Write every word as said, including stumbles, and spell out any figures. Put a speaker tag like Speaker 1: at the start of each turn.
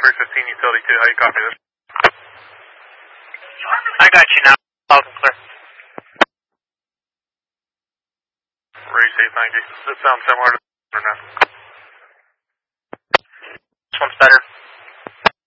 Speaker 1: three fifteen utility two, how you copy this?
Speaker 2: I got you now. Loud and clear.
Speaker 1: Receive, thank you. Does it sound similar to or no?
Speaker 2: This one's better.